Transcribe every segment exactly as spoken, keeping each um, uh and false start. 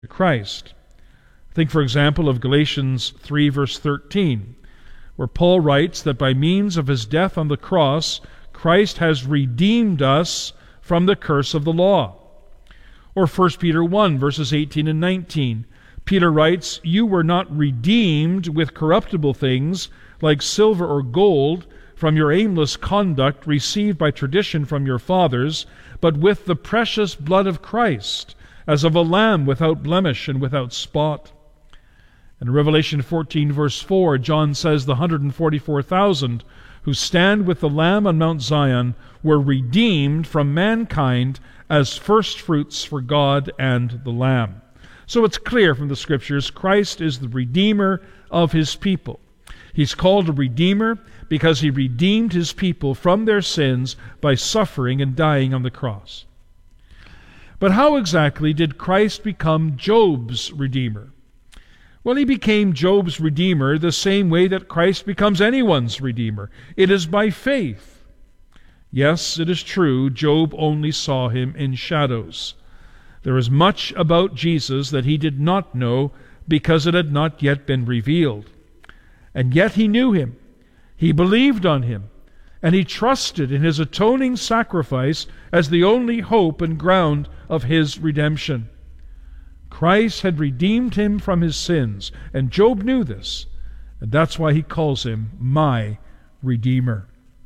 Christ. Think, for example, of Galatians three, verse thirteen, where Paul writes that by means of his death on the cross, Christ has redeemed us from the curse of the law. Or First Peter one, verses eighteen and nineteen. Peter writes, "You were not redeemed with corruptible things, like silver or gold, from your aimless conduct received by tradition from your fathers, but with the precious blood of Christ, as of a lamb without blemish and without spot." In Revelation fourteen, verse four, John says the one hundred forty-four thousand who stand with the Lamb on Mount Zion were redeemed from mankind as firstfruits for God and the Lamb. So it's clear from the Scriptures, Christ is the Redeemer of His people. He's called a Redeemer because He redeemed His people from their sins by suffering and dying on the cross. But how exactly did Christ become Job's Redeemer? Well, He became Job's Redeemer the same way that Christ becomes anyone's Redeemer. It is by faith. Yes, it is true, Job only saw Him in shadows. There is much about Jesus that he did not know because it had not yet been revealed. And yet he knew Him. He believed on Him. And he trusted in His atoning sacrifice as the only hope and ground of his redemption. Christ had redeemed him from his sins, and Job knew this, and that's why he calls Him my Redeemer.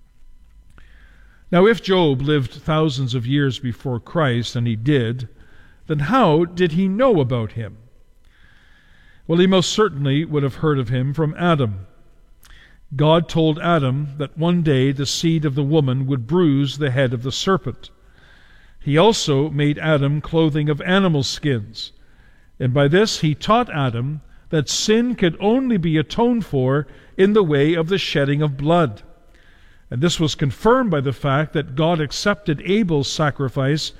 Now, if Job lived thousands of years before Christ, and he did, then how did he know about Him? Well, he most certainly would have heard of Him from Adam. God told Adam that one day the seed of the woman would bruise the head of the serpent. He also made Adam clothing of animal skins, and by this He taught Adam that sin could only be atoned for in the way of the shedding of blood. And this was confirmed by the fact that God accepted Abel's sacrifice